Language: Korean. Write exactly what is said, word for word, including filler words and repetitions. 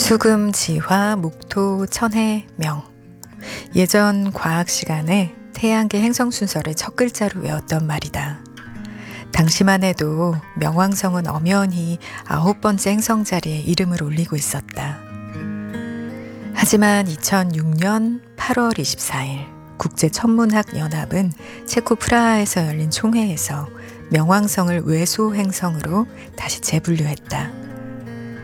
수금, 지화, 목토, 천해, 명. 예전 과학 시간에 태양계 행성 순서를 첫 글자로 외웠던 말이다. 당시만 해도 명왕성은 엄연히 아홉 번째 행성 자리에 이름을 올리고 있었다. 하지만 이천육 년 팔월 이십사일 국제천문학연합은 체코 프라하에서 열린 총회에서 명왕성을 외소 행성으로 다시 재분류했다.